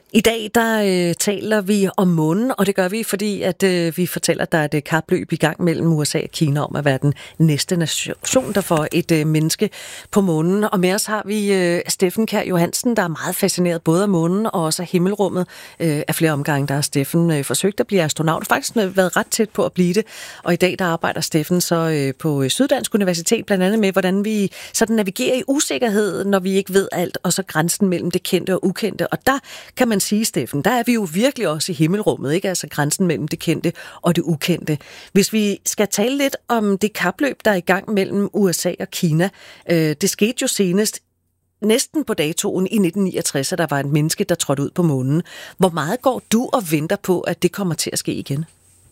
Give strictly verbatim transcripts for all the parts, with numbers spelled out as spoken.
I dag der øh, taler vi om månen, og det gør vi, fordi at øh, vi fortæller, at der er et kapløb i gang mellem U S A og Kina om at være den næste nation, der får et øh, menneske på månen. Og med os har vi øh, Steffen Kjær Johansen, der er meget fascineret både af månen og også af himmelrummet. Øh, af flere omgange, der har Steffen øh, forsøgt at blive astronaut, faktisk været ret tæt på at blive det. Og i dag der arbejder Steffen så øh, på Syddansk Universitet, blandt andet med, hvordan vi sådan navigerer i usikkerhed, når vi ikke ved alt, og så grænsen mellem det kendte og ukendte. Og der kan man sige, Steffen, der er vi jo virkelig også i himmelrummet, ikke? Altså grænsen mellem det kendte og det ukendte. Hvis vi skal tale lidt om det kapløb, der er i gang mellem U S A og Kina, øh, det skete jo senest næsten på datoen i nitten niogtres, at der var et menneske, der trådte ud på månen. Hvor meget går du og venter på, at det kommer til at ske igen?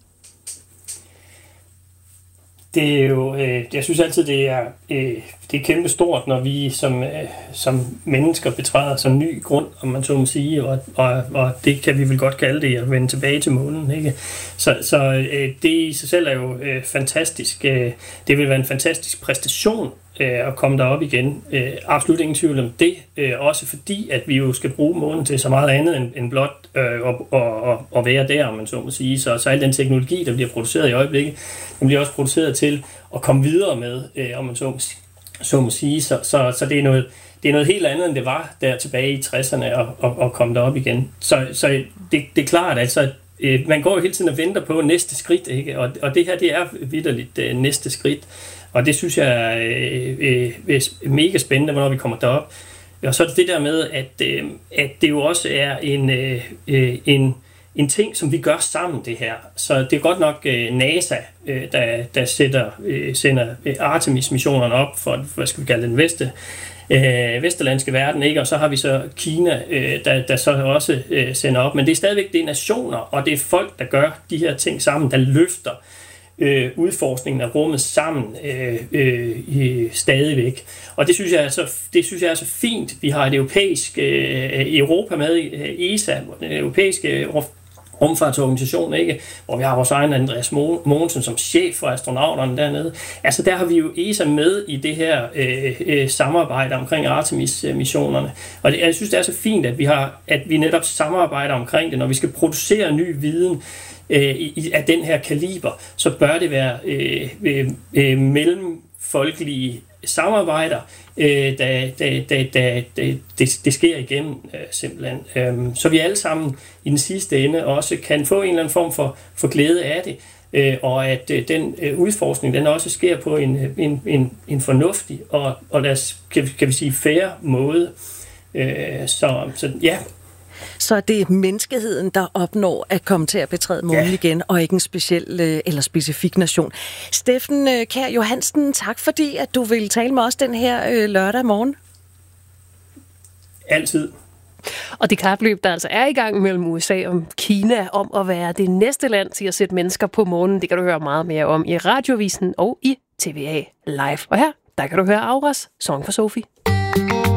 Det er jo, øh, jeg synes altid, det er, øh, det er kæmpe stort, når vi som, øh, som mennesker betræder som ny grund, om man så må sige, og, og, og det kan vi vel godt kalde det, at vende tilbage til månen, ikke? Så, så øh, det i sig selv er jo øh, fantastisk. Øh, det vil være en fantastisk præstation øh, at komme derop igen. Øh, absolut ingen tvivl om det. Øh, også fordi, at vi jo skal bruge månen til så meget andet end, end blot øh, at, at, at være der, om man så må sige. Så, så al den teknologi, der bliver produceret i øjeblikket, den bliver også produceret til at komme videre med, øh, om man så må, så må sige. Så, så, så det, er noget, det er noget helt andet, end det var der tilbage i tresserne og, og, og komme derop igen. Så, så det, det er klart, altså, øh, man går jo hele tiden og venter på næste skridt, ikke? Og, og det her, det er vitterligt øh, næste skridt. Og det synes jeg er øh, øh, mega spændende, hvornår vi kommer derop. Og så er det det der med, at, øh, at det jo også er en, øh, en, en ting, som vi gør sammen, det her. Så det er godt nok øh, NASA, øh, der, der sætter, øh, sender Artemis-missionerne op for, hvad skal vi kalde den, veste, øh, vesterlandske verden, ikke? Og så har vi så Kina, øh, der, der så også øh, sender op. Men det er stadigvæk det er nationer, og det er folk, der gør de her ting sammen, der løfter Øh, udforskningen af rummet sammen øh, øh, stadigvæk. Og det synes jeg er så, det synes jeg er så fint. Vi har et europæisk øh, Europa med, E S A, den europæiske rumfartsorganisation, ikke? Hvor vi har vores egen Andreas Mogensen som chef for astronauterne dernede. Altså der har vi jo E S A med i det her øh, øh, samarbejde omkring Artemis-missionerne. Og det, jeg synes, det er så fint, at vi, har, at vi netop samarbejder omkring det, når vi skal producere ny viden øh, af den her kaliber, så bør det være øh, øh, øh, mellemfolkelige samarbejder, øh, da, da, da, da, da det, det sker igennem øh, simpelthen. Øhm, så vi alle sammen i den sidste ende også kan få en eller anden form for, for glæde af det, øh, og at øh, den øh, udforskning, den også sker på en, en, en, en fornuftig og, og lad os, kan, kan vi sige, fair måde. Øh, så, så ja. Så det er menneskeheden, der opnår at komme til at betræde månen ja. igen, og ikke en speciel eller specifik nation. Steffen Kjær Johansen, tak fordi, at du vil tale med os den her lørdag morgen. Altid. Og det kapløb, der altså er i gang mellem U S A og Kina om at være det næste land til at sætte mennesker på månen, det kan du høre meget mere om i Radiovisen og i T V A Live. Og her, der kan du høre Auras Song for Sophie.